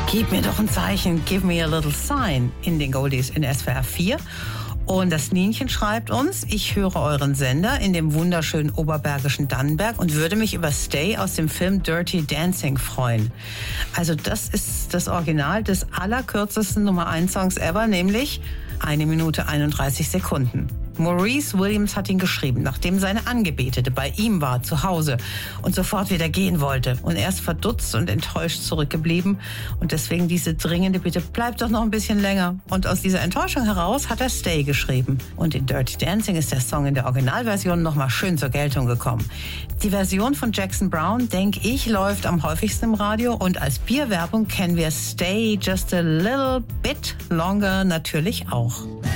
Gib mir doch ein Zeichen, give me a little sign in den Goldies in SWR 4. Und das Nienchen schreibt uns, ich höre euren Sender in dem wunderschönen oberbergischen Dannenberg und würde mich über Stay aus dem Film Dirty Dancing freuen. Also das ist das Original des allerkürzesten Nummer 1 Songs ever, nämlich 1 Minute 31 Sekunden. Maurice Williams hat ihn geschrieben, nachdem seine Angebetete bei ihm war, zu Hause und sofort wieder gehen wollte. Und er ist verdutzt und enttäuscht zurückgeblieben. Und deswegen diese dringende Bitte, bleib doch noch ein bisschen länger. Und aus dieser Enttäuschung heraus hat er Stay geschrieben. Und in Dirty Dancing ist der Song in der Originalversion nochmal schön zur Geltung gekommen. Die Version von Jackson Browne, denke ich, läuft am häufigsten im Radio. Und als Bierwerbung kennen wir Stay Just a Little Bit Longer natürlich auch.